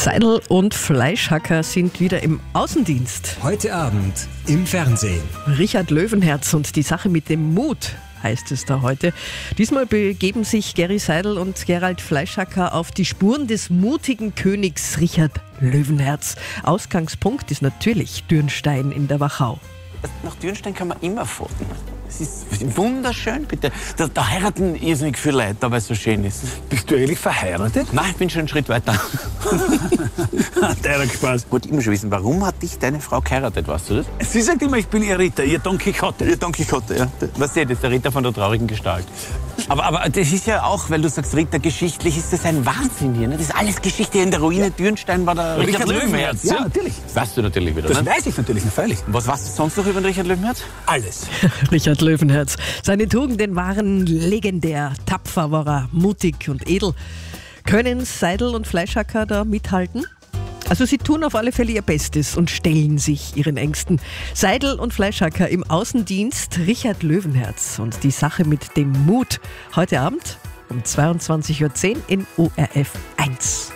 Seidel und Fleischhacker sind wieder im Außendienst. Heute Abend im Fernsehen. Richard Löwenherz und die Sache mit dem Mut heißt es da heute. Diesmal begeben sich Gary Seidel und Gerald Fleischhacker auf die Spuren des mutigen Königs Richard Löwenherz. Ausgangspunkt ist natürlich Dürnstein in der Wachau. Nach Dürnstein kann man immer folgen. Es ist wunderschön, bitte. Da heiraten irrsinnig viele Leute, weil es so schön ist. Bist du eigentlich verheiratet? Nein, ich bin schon einen Schritt weiter. Der hat Spaß. Ich wollte immer schon wissen, warum hat dich deine Frau geheiratet, weißt du das? Sie sagt immer, ich bin ihr Ritter, ihr Don Quixote. Der Don Quixote, ja. Was seht ihr, der Ritter von der traurigen Gestalt. Aber das ist ja auch, weil du sagst Ritter, geschichtlich ist das ein Wahnsinn hier. Ne? Das ist alles Geschichte. In der Ruine Dürnstein war der Richard Löwenherz. Ja, natürlich. Das weißt du natürlich wieder, Das ne? weiß ich natürlich, freilich. Was weißt du sonst noch über den Richard Löwenherz? Alles. Richard Löwenherz. Seine Tugenden waren legendär. Tapfer war er, mutig und edel. Können Seidel und Fleischhacker da mithalten? Also sie tun auf alle Fälle ihr Bestes und stellen sich ihren Ängsten. Seidel und Fleischhacker im Außendienst, Richard Löwenherz und die Sache mit dem Mut. Heute Abend um 22:10 Uhr in ORF 1.